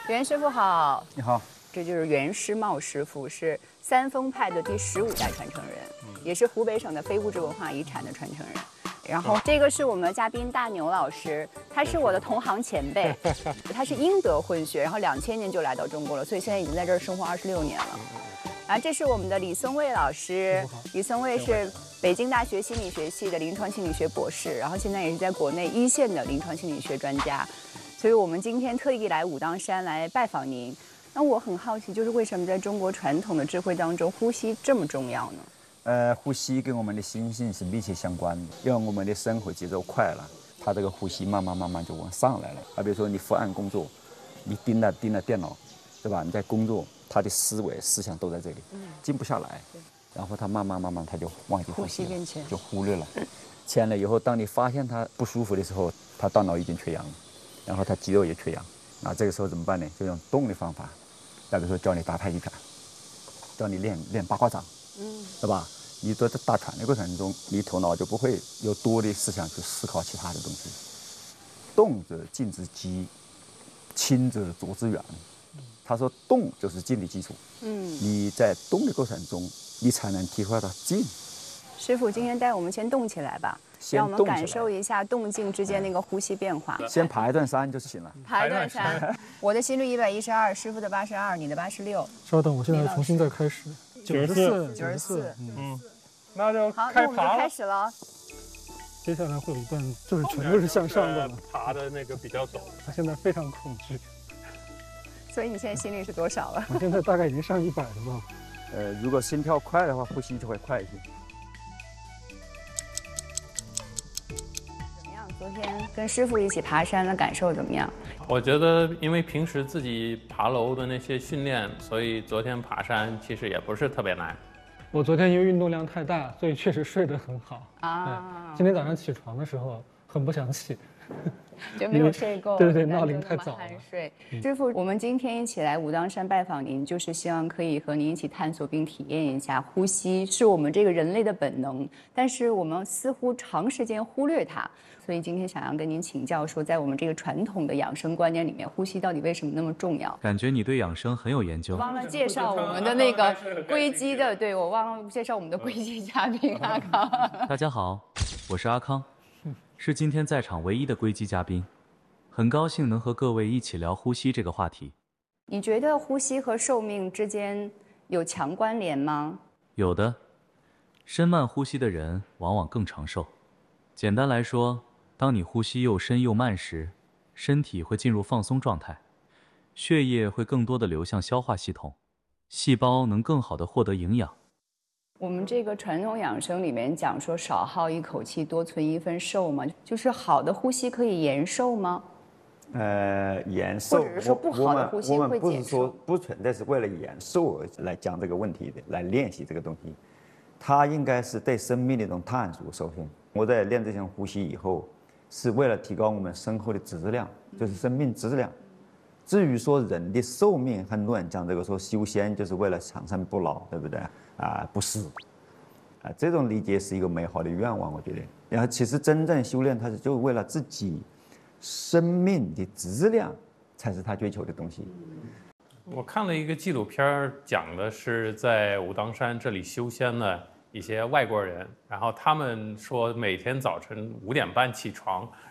袁师傅好， 你好， 这就是袁师茂师傅，是三丰派的第15代传承人，也是湖北省的非物质文化遗产的传承人。然后这个是我们的嘉宾大牛老师，他是我的同行前辈，他是英德混血，然后2000年就来到中国了，所以现在已经在这儿生活26年了。然后这是我们的李松蔚老师，李松蔚是北京大学心理学系的临床心理学博士，然后现在也是在国内一线的临床心理学专家。所以我们今天特意来武当山来拜访您。那我很好奇，就是为什么在中国传统的智慧当中，呼吸这么重要呢？ 呼吸跟我们的心性是密切相关的，因为我们的生活节奏快了，它这个呼吸慢慢就往上来了。比如说你伏案工作，你盯了电脑，对吧？你在工作，他的思想都在这里，静不下来，然后他慢慢他就忘记呼吸了，就忽略了。潜了以后，当你发现他不舒服的时候，他大脑已经缺氧了。然后他肌肉也缺氧，那这个时候怎么办呢？就用动的方法，比如说教你打太极拳，教你练八卦掌，对吧？你在打拳的过程中，你头脑就不会有多的思想去思考其他的东西。动则静之基，轻则着之远。他说动就是静的基础。你在动的过程中，你才能体会到静。 师傅，今天带我们先动起来吧。让我们感受一下动静之间那个呼吸变化。 先爬一段山就行了。 爬一段山，我的心率112，师傅的82，你的86。 稍等，我现在重新再开始。94。 那就好，那我们就开始了。 接下来会有一段就是全都是向上的， 爬的那个比较陡。 他现在非常恐惧。 所以你现在心率是多少了？ 我现在大概已经上100了吧。 如果心跳快的话，呼吸就会快一些。 昨天跟师傅一起爬山的感受怎么样？ 我觉得，因为平时自己爬楼的那些训练，所以昨天爬山其实也不是特别难。 我昨天因为运动量太大，所以确实睡得很好啊。今天早上起床的时候很不想起， 就没有睡够。 对，闹铃太早了。 睡。师傅，我们今天一起来武当山拜访您，就是希望可以和您一起探索并体验一下呼吸是我们这个人类的本能，但是我们似乎长时间忽略它。所以今天想要跟您请教说，在我们这个传统的养生观念里面，呼吸到底为什么那么重要？ 感觉你对养生很有研究。 忘了介绍我们的那个龟基的，对，我忘了介绍我们的龟基嘉宾阿康。 大家好，我是阿康，是今天在场唯一的龟基嘉宾，很高兴能和各位一起聊呼吸这个话题。 你觉得呼吸和寿命之间有强关联吗？ 有的，深慢呼吸的人往往更长寿。简单来说，当你呼吸又深又慢时，身体会进入放松状态，血液会更多的流向消化系统，细胞能更好的获得营养。 我们这个传统养生里面讲说少耗一口气，多存1分寿嘛，就是好的呼吸可以延寿吗？ 延寿， 或者是说不好的呼吸会减寿？ 我们不是说不存在是为了延寿来讲这个问题的，来练习这个东西，它应该是对生命的一种探索。首先，我在练这项呼吸以后，是为了提高我们生活的质量，就是生命质量。至于说人的寿命，很多人讲这个说修仙就是为了长生不老，对不对？不是，这种理解是一个美好的愿望，我觉得。然后其实真正修炼，它是就为了自己生命的质量，才是他追求的东西。 我看了一个纪录片，讲的是在武当山这里修仙的一些外国人，然后他们说每天早晨5点半起床，